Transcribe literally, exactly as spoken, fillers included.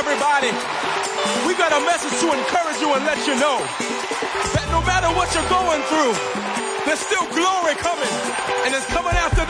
everybody. We got a message to encourage you and let you know that no matter what you're going through, there's still glory coming, and it's coming after